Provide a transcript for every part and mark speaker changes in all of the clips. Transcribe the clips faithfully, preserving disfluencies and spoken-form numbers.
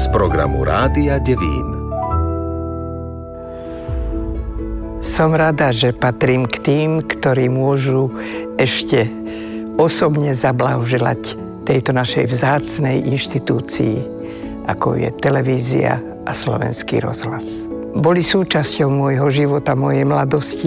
Speaker 1: z programu Rádia Devín.
Speaker 2: Som rada, že patrím k tým, ktorí môžu ešte osobne zablahoželať tejto našej vzácnej inštitúcii, ako je televízia a Slovenský rozhlas. Boli súčasťou môjho života, mojej mladosti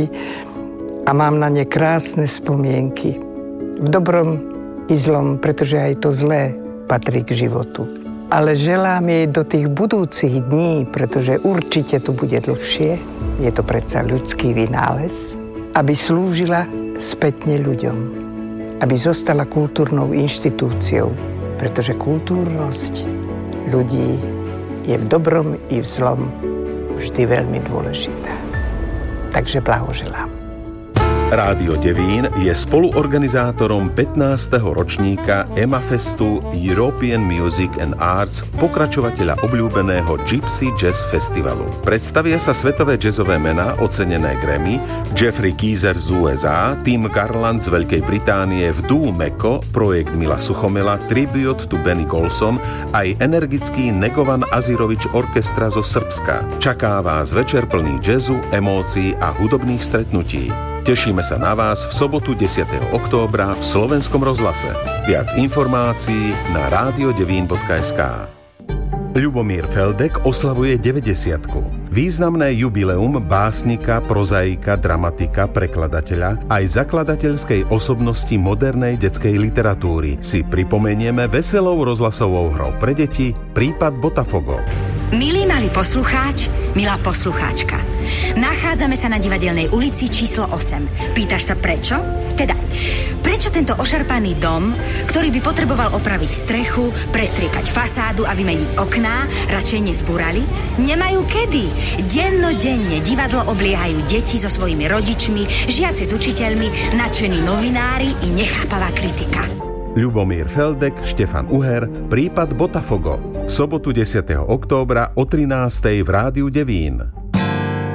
Speaker 2: a mám na ne krásne spomienky. V dobrom i zlom, pretože aj to zlé patrí k životu. Ale želám jej do tých budúcich dní, pretože určite tu bude dlhšie, je to predsa ľudský vynález, aby slúžila spätne ľuďom, aby zostala kultúrnou inštitúciou, pretože kultúrnosť ľudí je v dobrom i v zlom vždy veľmi dôležitá. Takže blahoželám.
Speaker 1: Rádio Devín je spoluorganizátorom pätnásteho ročníka EMAFestu European Music and Arts, pokračovateľa obľúbeného Gypsy Jazz Festivalu. Predstavia sa svetové jazzové mená ocenené Grammy, Jeffrey Keezer z ú es á, Tim Garland z Veľkej Británie, Vdú Meko, projekt Mila Suchomela, Tribute to Benny Golson, aj energický Negovan Azirovič orchestra zo Srbska. Čaká vás večer plný jazzu, emócií a hudobných stretnutí. Tešíme sa na vás v sobotu desiateho októbra v Slovenskom rozhlase. Viac informácií na rádio devín bodka es ká. Ľubomír Feldek oslavuje deväťdesiatku. Významné jubileum básnika, prozaika, dramatika, prekladateľa aj zakladateľskej osobnosti modernej detskej literatúry si pripomenieme veselou rozhlasovou hrou pre deti Prípad Botafogo.
Speaker 3: Milý malý poslucháč, milá poslucháčka, nachádzame sa na Divadelnej ulici číslo osem. Pýtaš sa prečo? Teda, prečo tento ošarpaný dom, ktorý by potreboval opraviť strechu, prestriekať fasádu a vymeniť okná, radšej nezbúrali? Nemajú kedy. Dennodenne divadlo obliehajú deti so svojimi rodičmi, žiaci s učiteľmi, nadšení novinári i nechápavá kritika.
Speaker 1: Ľubomír Feldek, Štefan Uher, Prípad Botafogo. V sobotu desiateho októbra o trinástej v Rádiu Devín.